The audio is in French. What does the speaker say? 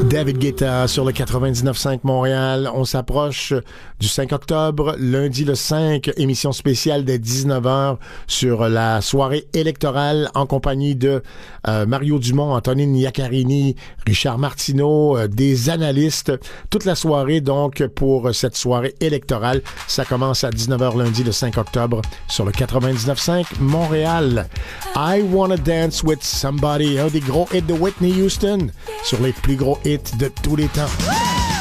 David Guetta sur le 99.5 Montréal. On s'approche du 5 octobre, lundi le 5, émission spéciale dès 19h sur la soirée électorale en compagnie de Mario Dumont, Antonine Iaccarini, Richard Martineau, des analystes. Toute la soirée donc pour cette soirée électorale. Ça commence à 19h lundi le 5 octobre sur le 99.5 Montréal. I Wanna Dance With Somebody, un des gros hits de Whitney Houston sur les plus gros hits de tous les temps.